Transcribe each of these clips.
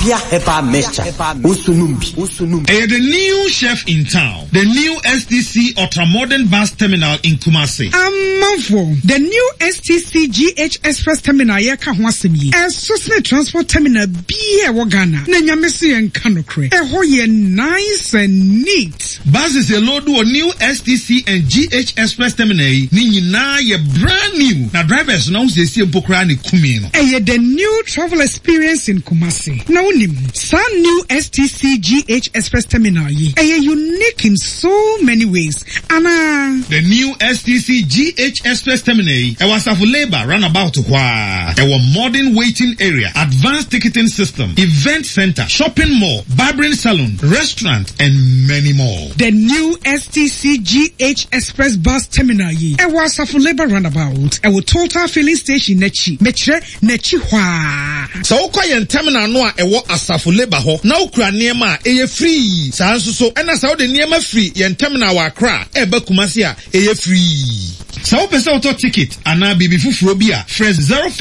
Apia Hepa Mesha Usunumbi. The new chef in town, the new STC Ultramodern Bus Terminal in Kumasi. The new STC GH Express Terminal yeka hwasemi. Susne Transport Terminal biye wagana. Nenyamesi and Kanokre. Hoye nice and neat. Buses a load to a new STC and GH Express Terminal. Ninyina ye brand new. Na drivers now they see Pokrani Kumino. The new travel experience in Kumasi. Now some new STC GH Express Terminal unique in so many ways. Anna the new STC GH Express Terminal. Was of labor runabout a modern waiting area, advanced ticketing system, event center, shopping mall, barbering salon, restaurant, and many more. The new STC GH Express Bus Terminal was of labor runabout. A total filling station nechi hwa. So quiet terminal no a asafu labor ho. Now kra niema free. So and as how the niema free yen terminal wa kra ebe kumasia free. So pesa auto ticket ana bibi fufurobia fresh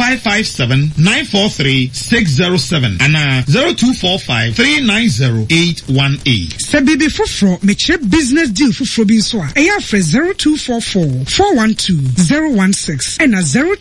0557-943-607 ana 0245-390-818. Se bibi fufuro meche business deal fufurobi so a eya fresh 0244-412-016 ana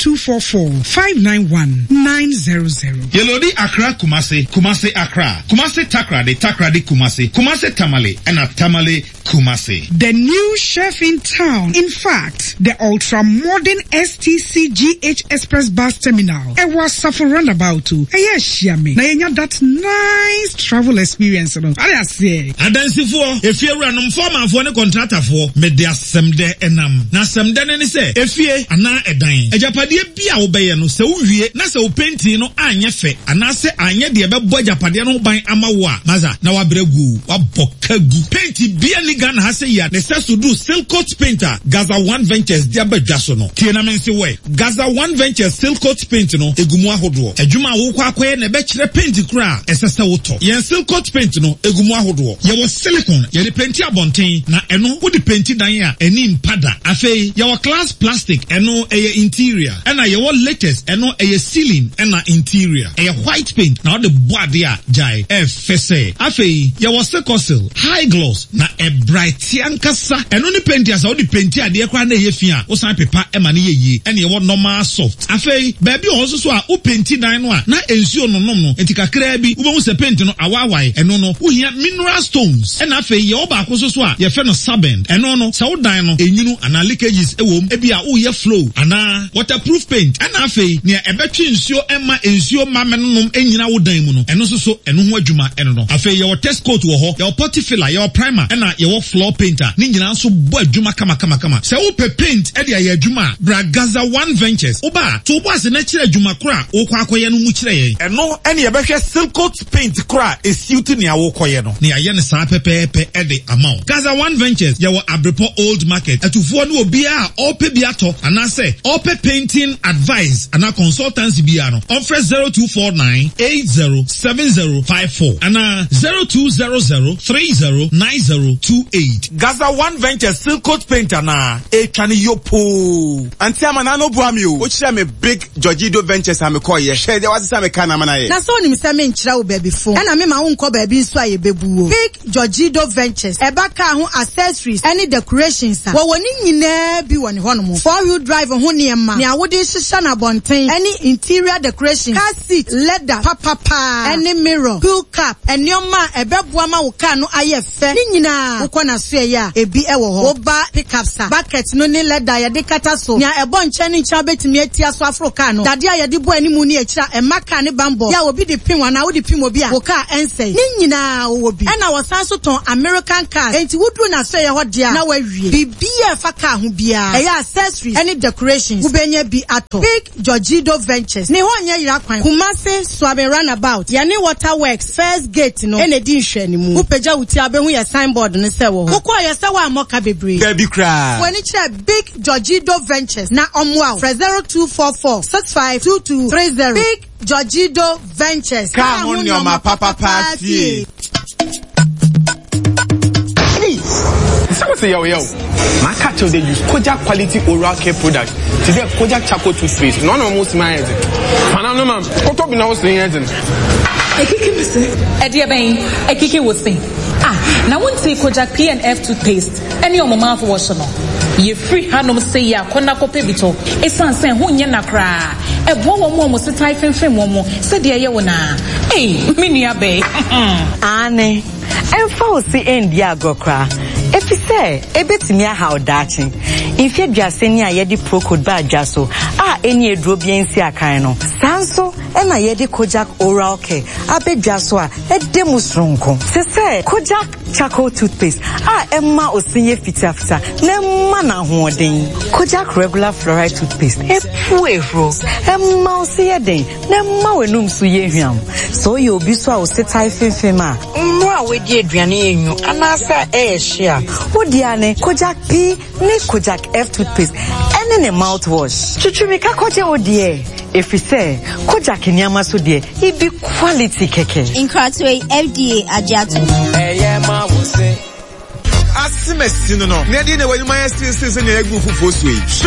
0244-591-900. Yelodi Accra Kumasi, Kumasi Accra, Kumasi Takra de Kumasi, Kumasi Tamale ana Tamale Kumasi. The new chef in town. In fact, the ultra-modern STC GH Express Bus Terminal. It was suffer roundabout too. Yes, Yami. Now you that nice travel experience. I say. Adansifoɔ efie ranum former for ne contractor for me de asɛmde enam. Na asɛmde ne se efie ana edan. Ejapade bia wo bɛyɛ no se wo wie na se wo painting no anya fe ana se anya de bɛbɔ ejapade no ban ama wo a maza na wa bregu wa bokagu paint bia ni Ghana ha se ya ne se so do silk coat painter Gaza One Ventures dia badwaso no tie na men se we Gaza One Ventures silk coat paint no egumu ahodo adwuma wo kwa akoye na be kire paint kura esese wo to yen silk coat paint no egumu ahodo ye wo silicone ye de paint abonten na eno wo de paint dan a eni mpada afei ye wo glass plastic eno eye interior ena ye wo latest eno eye ceiling ena interior eye white paint na wo de boade a jai fese afei ye wo secosil high gloss na e bright yankasa eno ni paint asa wo de paint ade kwa na ye fia wo san pepa e ma ne ye ene ye wo normal soft afei baby o so a wo paint dan no a na ensuo no nom no enti kakra bi wo be se paint no awawai eno no wo hia mineral stones ena afei ye wo ba ko so a ye fe no sabend eno no sa wo dan no enyunu ana leakages ewom e bia wo ye flow ana waterproof paint ena afei ne e betwe ensuo ema ensuo mamenom enyina wo dan mu no eno so eno ho adwuma eno no afei ye wo test coat wo ho ye wo potty filler ye wo primer ena ye wo floor painter ni nyina so bo adwuma kama se wo pe paint e de aye adwuma bra Gaza One Ventures oba to bo ase na kire adwuma kora wo kwa akoye no mu kire yen eno ene ye behwe silk coat paint kora esiuti ne awo koye no ne aye ne sa pepepe e de amount Gaza One Ventures ye wo Abrepo Old Market atufo no obi a ope bi ato ana se ope painting advice ana consultancy bi ano offer 0249807054 ana 0200309028 Gaza One Ventures silk coat paint ana e twani yopo anti amana no buami o chire me big Georgido Ventures am call ye share dey was say me kana mana ye na so nim say me nchira wo baby phone na me ma wo nko baby nso aye bebu o big Georgido Ventures e ba ka ho accessories any decorations wo woni nyina bi woni hono 4-wheel drive ho ne ma ne awode hihya na bonten any interior decoration car seat leather papa any mirror pool cap enioma e beboa ma wo car no aye fe ni nyina wo kona so ya ebi e wo ho wo ba pickup sa bucket no ne leather ya de kata so nya e bon nche ni ncha betimi atia so afro car no dade ya de bo animu ni ekira e maka ne bambo ya obi de pin wana wo de pin obi a wo car ensei ni nyina wo bi e na wo san so ton American cars enti wudu na so ye ho dia na wa wie bibia fa car ho bia e ya accessories any decorations wo benya bi ato big Georgido Ventures ne ho nya yira kwan Kumasi Swabe roundabout ya ne waterworks first gate no ene di nhwe ni mu wo peja wuti abehu ye signboard ne se wo kokko ye se wa amoka bebre baby cry woni kire big Georgido Ventures na omwa 0244652230 big Georgido Ventures come on your papa party. Say yo. My cat they use Kojak quality oral care product. Today Kojak charcoal toothpaste. None of most my head. Man, no man. What up in our saying? Ekiki me say. Edia ben, ekiki was saying. Now won't say Kojak PNF toothpaste. Any of my mouthwash no. Ye free hanum say ya kona ko pebito. Esan sen ho nya nakra. E bo wo mo se tai fenfen mo. Se de ye wona. Hey, me nua be. Ane. Emfa o si endi agokra. Efi say, ebetimi aha odachi. Infie duase ni ayedi procode ba adwaso. Eni edro biensi akan no. Sanso ena yedi Kojak oral care. Abedwaso edemu sronko. Se Kojak charcoal toothpaste. Emma osinye fita. Nemma na hoden. Kojak regular fluoride toothpaste. Epuefro. Emma osiye den. Nemma wenum so yehwam. So ye obi so a osetai fenfema. Mwa wedi aduane enyu. Anasa share. Odiane Kojak P ne Kojak F toothpaste. Ene ne mouthwash. Chuchumika koje odie. If we say Kojak nyama so die, it be quality keke. Incratway FDA Ajato. Ma will say Asimesino no. Nedi ne wani ma yesi ne egu fufuo so yi.